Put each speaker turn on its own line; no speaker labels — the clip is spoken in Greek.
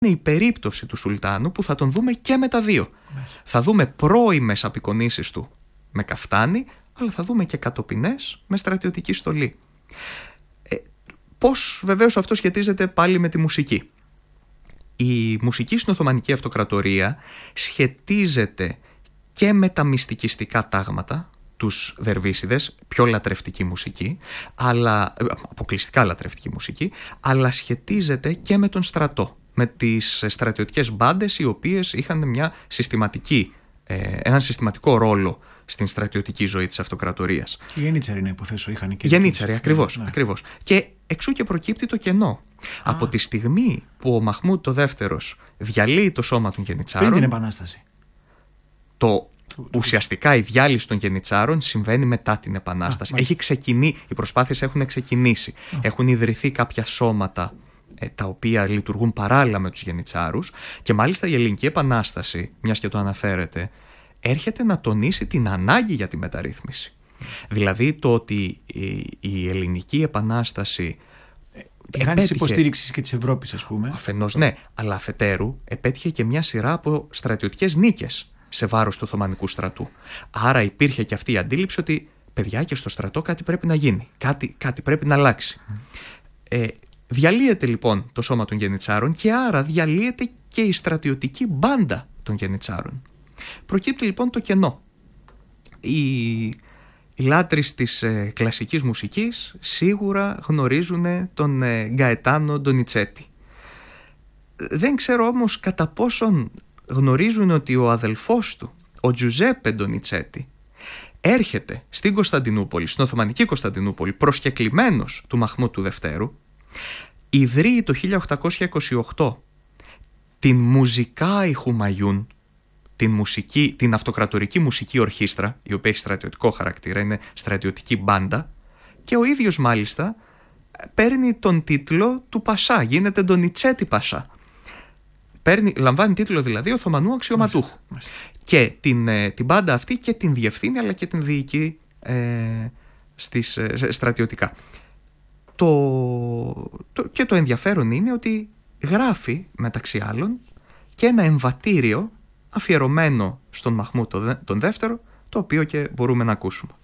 η περίπτωση του Σουλτάνου που θα τον δούμε και με τα δύο. Θα δούμε πρώιμες απεικονίσεις του με καφτάνι, αλλά θα δούμε και κατοπινές με στρατιωτική στολή. Πώς βεβαίως αυτό σχετίζεται πάλι με τη μουσική. Η μουσική στην Οθωμανική Αυτοκρατορία σχετίζεται και με τα μυστικιστικά τάγματα, τους Δερβίσιδες, πιο λατρευτική μουσική, αλλά, αποκλειστικά λατρευτική μουσική, αλλά σχετίζεται και με τον στρατό, με τις στρατιωτικές μπάντες οι οποίες είχαν έναν συστηματικό ρόλο στην στρατιωτική ζωή της Αυτοκρατορίας.
Οι Γενίτσαροι, να υποθέσω, είχαν και.
Γενίτσαροι, ακριβώς. Και εξού και προκύπτει το κενό. Από τη στιγμή που ο Μαχμούντ ο δεύτερος διαλύει το σώμα των Γενιτσάρων.
Πριν την Επανάσταση.
Ουσιαστικά η διάλυση των Γενιτσάρων συμβαίνει μετά την Επανάσταση. Οι προσπάθειες έχουν ξεκινήσει. Έχουν ιδρυθεί κάποια σώματα τα οποία λειτουργούν παράλληλα με τους Γενιτσάρους, και μάλιστα η Ελληνική Επανάσταση, μιας και το αναφέρεται, έρχεται να τονίσει την ανάγκη για τη μεταρρύθμιση. Δηλαδή το ότι η Ελληνική Επανάσταση
είχαν της υποστήριξης και της Ευρώπης, ας πούμε.
Αφενός ναι, αλλά αφετέρου επέτυχε και μια σειρά από στρατιωτικές νίκες σε βάρος του Οθωμανικού στρατού. Άρα υπήρχε και αυτή η αντίληψη ότι παιδιά, και στο στρατό κάτι πρέπει να γίνει, κάτι πρέπει να αλλάξει. Διαλύεται λοιπόν το σώμα των Γενιτσάρων και άρα διαλύεται και η στρατιωτική μπάντα των Γενιτσάρων. Προκύπτει λοιπόν το κενό. Οι λάτρεις της κλασικής μουσικής σίγουρα γνωρίζουν τον Γκαετάνο Ντονιτσέτη. Δεν ξέρω όμως κατά πόσον γνωρίζουν ότι ο αδελφός του, ο Τζουζέπε Ντονιτσέτη, έρχεται στην Κωνσταντινούπολη, στην Οθωμανική Κωνσταντινούπολη, προσκεκλημένος του Μαχμούντ του Δευτέρου, ιδρύει το 1828 την Μουζικά Χουμαγιούν, την αυτοκρατορική μουσική ορχήστρα, η οποία έχει στρατιωτικό χαρακτήρα, είναι στρατιωτική μπάντα, και ο ίδιος μάλιστα παίρνει τον τίτλο του Πασά, γίνεται Ντονιτσέτη Πασά. Λαμβάνει τίτλο δηλαδή Οθωμανού αξιωματούχου. Και την μπάντα αυτή και την διευθύνει, αλλά και την διοικεί στρατιωτικά. Και το ενδιαφέρον είναι ότι γράφει μεταξύ άλλων και ένα εμβατήριο αφιερωμένο στον Μαχμούντ τον δεύτερο, το οποίο και μπορούμε να ακούσουμε.